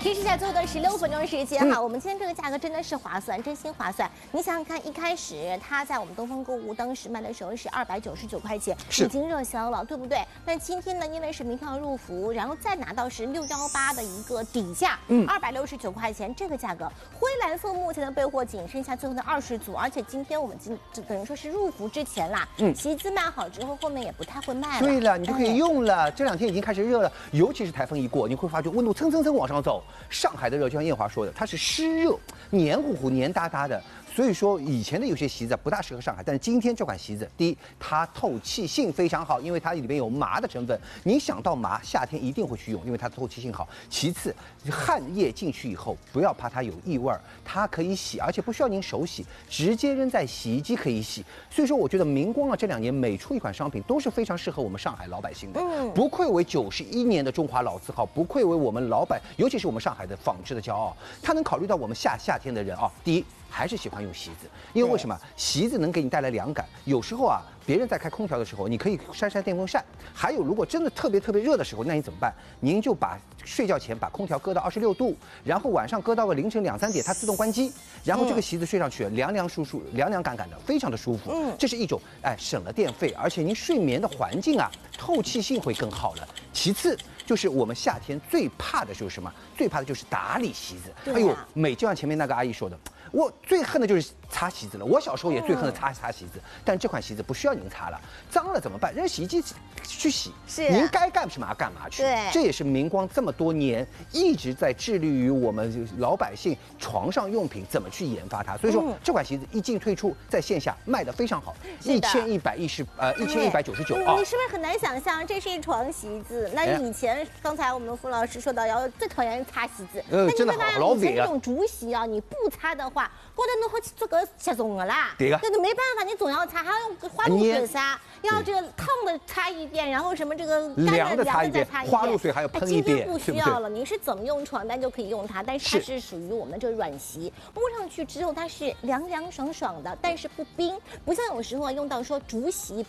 其实，在最后的16分钟时间哈，我们今天这个价格真的是划算，真心划算。你想想看，一开始它在我们东方购物当时卖的时候是299块钱，已经热销了，对不对？但今天呢，因为是名票入伏，然后再拿到是618的一个底价，269块钱这个价格。灰蓝色目前的备货仅剩下最后的20组，而且今天我们等于说是入伏之前啦，旗子卖好之后，后面也不太会卖了。 对了，你就可以用了。这2天已经开始热了，尤其是台风一过，你会发觉温度蹭蹭蹭往上走。上海的热，就像艳华说的，它是湿热，黏糊糊、黏哒哒的。所以说，以前的有些席子不大适合上海，但是今天这款席子，第一，它透气性非常好，因为它里面有麻的成分。你想到麻，夏天一定会去用，因为它的透气性好。其次，汗液进去以后，不要怕它有异味，它可以洗，而且不需要您手洗，直接扔在洗衣机可以洗。所以说，我觉得明光啊这2年每出一款商品都是非常适合我们上海老百姓的，不愧为91年的中华老字号，不愧为我们老百，尤其是我们上海的纺织的骄傲。它能考虑到我们夏天的人啊，第一。还是喜欢用席子，因为为什么？席子能给你带来凉感。有时候啊，别人在开空调的时候，你可以扇电风扇。还有，如果真的特别热的时候，那你怎么办？您就把睡觉前把空调搁到26度，然后晚上搁到个凌晨2、3点，它自动关机，然后这个席子睡上去，凉凉舒舒、凉凉感感的，非常的舒服。这是一种省了电费，而且您睡眠的环境啊，透气性会更好了。其次就是我们夏天最怕的就是什么？最怕的就是打理席子。哎呦，就像前面那个阿姨说的。我最恨的就是擦席子了。我小时候也最恨的擦席子，但这款席子不需要您擦了，脏了怎么办？扔洗衣机去洗。是，您该干什么干嘛去。对，这也是明光这么多年一直在致力于我们老百姓床上用品怎么去研发它。所以说这款席子一进退出，在线下卖得非常好，1199啊。 你是不是很难想象这是一床席子？那以前刚才我们傅老师说到最讨厌擦席子， 真的好老伟啊！ 那种竹席啊，你不擦的话。高头侬好去做个吸重的啦，对个，没办法，你总要擦，还要用花露水擦，要这个烫的擦一遍，然后什么这个凉的擦一遍，花露水还要喷一遍。 今天不需要了，您是怎么用床单就可以用它，但是它是属于我们的这个软席，摸上去之后它是凉凉爽爽的，但是不冰，不像有时候用到说竹席